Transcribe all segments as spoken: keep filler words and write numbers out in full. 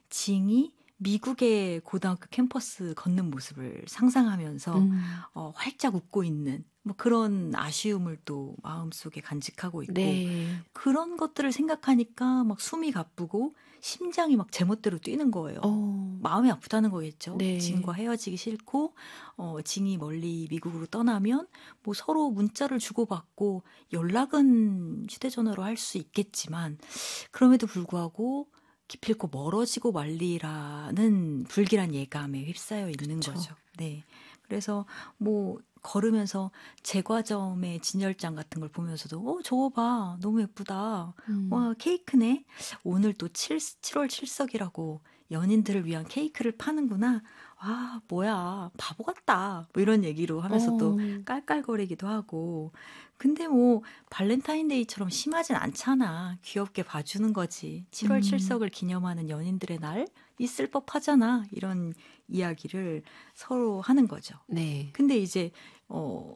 징이 미국의 고등학교 캠퍼스 걷는 모습을 상상하면서 음. 어, 활짝 웃고 있는 뭐 그런 아쉬움을 또 마음속에 간직하고 있고 네. 그런 것들을 생각하니까 막 숨이 가쁘고 심장이 막 제멋대로 뛰는 거예요. 어. 마음이 아프다는 거겠죠. 네. 징과 헤어지기 싫고 어, 징이 멀리 미국으로 떠나면 뭐 서로 문자를 주고받고 연락은 휴대전화로 할 수 있겠지만 그럼에도 불구하고 기필코 멀어지고 말리라는 불길한 예감에 휩싸여 있는 그쵸. 거죠. 네. 그래서 뭐 걸으면서 제과점의 진열장 같은 걸 보면서도 어 저거 봐 너무 예쁘다. 음. 와 케이크네. 오늘 또 칠, 칠월 칠석이라고 연인들을 위한 케이크를 파는구나. 아 뭐야 바보 같다. 뭐 이런 얘기로 하면서 또 어. 깔깔거리기도 하고. 근데 뭐 발렌타인데이처럼 심하진 않잖아. 귀엽게 봐주는 거지. 칠월 음. 칠석을 기념하는 연인들의 날 있을 법하잖아. 이런 이야기를 서로 하는 거죠. 네. 근데 이제 어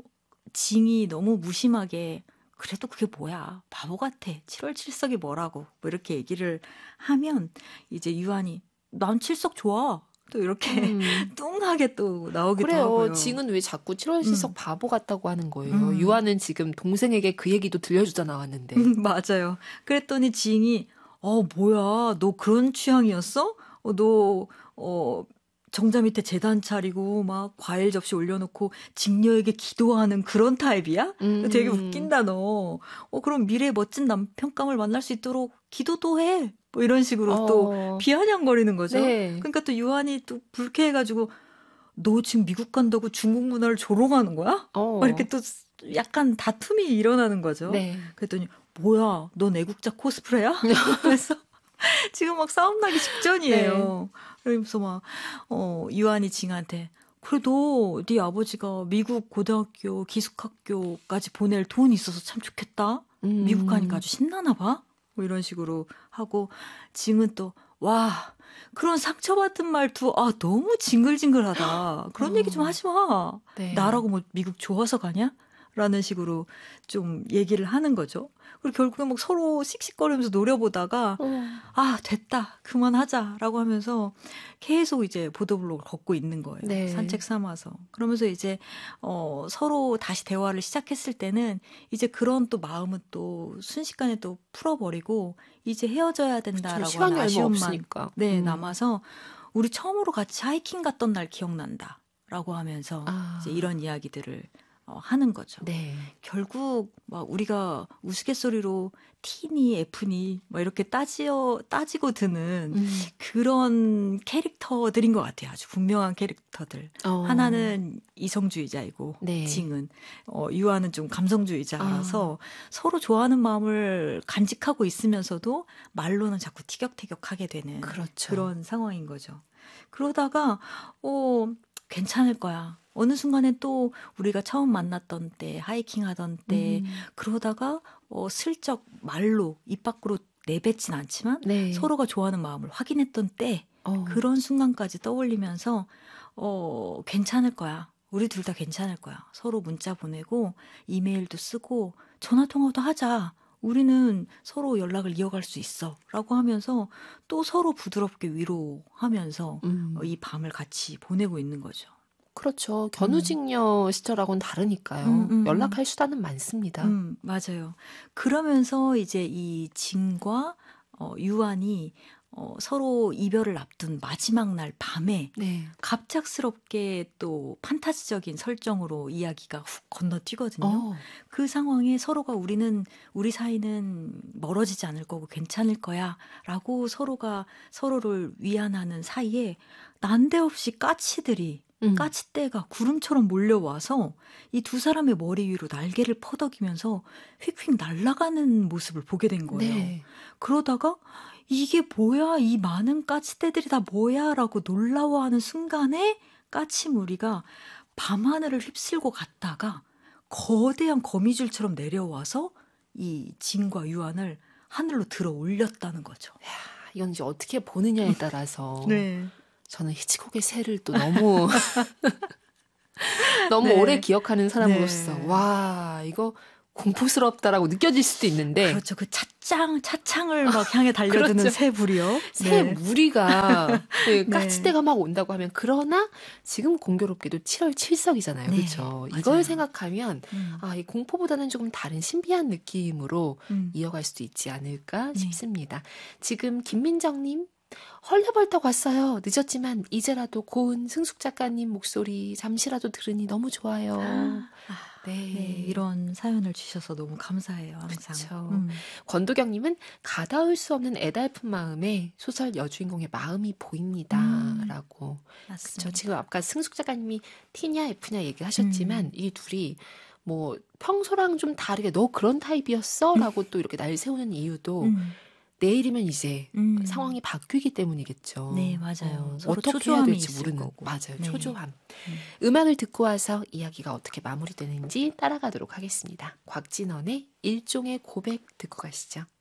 징이 너무 무심하게 그래도 그게 뭐야 바보 같아 칠월 칠석이 뭐라고 뭐 이렇게 얘기를 하면 이제 유한이 난 칠석 좋아 또 이렇게 음. 뚱하게 또 나오기도 그래요. 하고요. 징은 왜 자꾸 칠월 칠석 음. 바보 같다고 하는 거예요. 음. 유아는 지금 동생에게 그 얘기도 들려주다 나왔는데. 음, 맞아요. 그랬더니 징이 어 뭐야 너 그런 취향이었어? 어, 너 어, 정자 밑에 재단 차리고 막 과일 접시 올려놓고 직녀에게 기도하는 그런 타입이야? 음. 되게 웃긴다 너. 어 그럼 미래의 멋진 남편감을 만날 수 있도록 기도도 해. 뭐 이런 식으로 어. 또 비아냥거리는 거죠. 네. 그러니까 또 유한이 또 불쾌해가지고 너 지금 미국 간다고 중국 문화를 조롱하는 거야? 어. 막 이렇게 또 약간 다툼이 일어나는 거죠. 네. 그랬더니 뭐야 넌 애국자 코스프레야? 그래서 지금 막 싸움 나기 직전이에요. 네. 그러면서 막 어, 유한이 징한테 그래도 네 아버지가 미국 고등학교 기숙학교까지 보낼 돈이 있어서 참 좋겠다. 음. 미국 가니까 아주 신나나 봐. 뭐 이런 식으로 하고 징은 또 와 그런 상처받은 말투 아 너무 징글징글하다. 그런 어. 얘기 좀 하지 마. 네. 나라고 뭐 미국 좋아서 가냐? 라는 식으로 좀 얘기를 하는 거죠. 그리고 결국에 막 서로 씩씩거리면서 노려보다가 어. 아 됐다 그만하자라고 하면서 계속 이제 보도블록을 걷고 있는 거예요. 네. 산책 삼아서. 그러면서 이제 어, 서로 다시 대화를 시작했을 때는 이제 그런 또 마음은 또 순식간에 또 풀어버리고 이제 헤어져야 된다라고 시간이 하는 얼마 아쉬움만 없으니까. 네, 음. 남아서 우리 처음으로 같이 하이킹 갔던 날 기억난다라고 하면서 아. 이제 이런 이야기들을 어, 하는 거죠. 네. 결국 막 우리가 우스갯소리로 T니 F니 막 이렇게 따지어 따지고 드는 음. 그런 캐릭터들인 것 같아요. 아주 분명한 캐릭터들. 어. 하나는 이성주의자이고 네. 징은 어, 유아는 좀 감성주의자라서 아. 서로 좋아하는 마음을 간직하고 있으면서도 말로는 자꾸 티격태격하게 되는 그렇죠. 그런 상황인 거죠. 그러다가 어 괜찮을 거야. 어느 순간에 또 우리가 처음 만났던 때, 하이킹 하던 때, 음. 그러다가 어, 슬쩍 말로 입 밖으로 내뱉진 않지만 네. 서로가 좋아하는 마음을 확인했던 때, 어. 그런 순간까지 떠올리면서 어, 괜찮을 거야. 우리 둘 다 괜찮을 거야. 서로 문자 보내고 이메일도 쓰고 전화통화도 하자. 우리는 서로 연락을 이어갈 수 있어. 라고 하면서 또 서로 부드럽게 위로하면서 음. 이 밤을 같이 보내고 있는 거죠. 그렇죠. 견우직녀 음. 시절하고는 다르니까요. 음, 음, 연락할 수단은 많습니다. 음, 맞아요. 그러면서 이제 이 진과 어, 유한이 어, 서로 이별을 앞둔 마지막 날 밤에 네. 갑작스럽게 또 판타지적인 설정으로 이야기가 훅 건너뛰거든요. 어. 그 상황에 서로가 우리는 우리 사이는 멀어지지 않을 거고 괜찮을 거야 라고 서로가 서로를 위안하는 사이에 난데없이 까치들이 음. 까치떼가 구름처럼 몰려와서 이 두 사람의 머리 위로 날개를 퍼덕이면서 휙휙 날아가는 모습을 보게 된 거예요. 네. 그러다가 이게 뭐야? 이 많은 까치떼들이 다 뭐야? 라고 놀라워하는 순간에 까치 무리가 밤하늘을 휩쓸고 갔다가 거대한 거미줄처럼 내려와서 이 진과 유한을 하늘로 들어 올렸다는 거죠. 야, 이건 이제 어떻게 보느냐에 따라서 네. 저는 히치콕의 새를 또 너무 너무 네. 오래 기억하는 사람으로서 네. 와 이거 공포스럽다라고 느껴질 수도 있는데 그렇죠. 그 찻장, 차창을 막 향해 달려드는 그렇죠. 새 불이요. 새 네. 무리가 네, 네. 까치대가 막 온다고 하면 그러나 지금 공교롭게도 칠월 칠석이잖아요. 네, 그렇죠. 맞아요. 이걸 생각하면 음. 아, 이 공포보다는 조금 다른 신비한 느낌으로 음. 이어갈 수도 있지 않을까 네. 싶습니다. 지금 김민정님 헐레벌떡 왔어요. 늦었지만 이제라도 고운 승숙 작가님 목소리 잠시라도 들으니 너무 좋아요. 아, 네. 네, 이런 사연을 주셔서 너무 감사해요. 항상. 그쵸. 음. 권도경님은 가다울 수 없는 애달픈 마음에 소설 여주인공의 마음이 보입니다. 음. 라고. 맞습니다. 그쵸. 지금 아까 승숙 작가님이 T냐 F냐 얘기하셨지만 음. 이 둘이 뭐 평소랑 좀 다르게 너 그런 타입이었어? 라고 또 이렇게 날 세우는 이유도 음. 내일이면 이제 음. 상황이 바뀌기 때문이겠죠. 네, 맞아요. 어, 서로 어떻게 해야 초조함이 될지 있을 모르는. 거고. 맞아요. 네. 초조함. 음. 음악을 듣고 와서 이야기가 어떻게 마무리되는지 따라가도록 하겠습니다. 곽진원의 일종의 고백 듣고 가시죠.